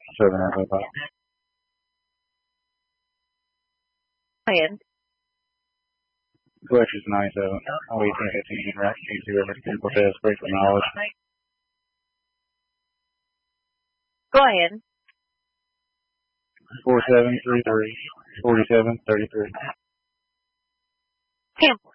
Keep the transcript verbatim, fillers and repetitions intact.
seven Echo Papa. Go ahead. Collections ninety-seven. Oh, eighteen fifteen. Right. Eight zero. Vehicle test. Break for knowledge. Go ahead. Four seven three three. Forty-seven thirty-three. Cancel.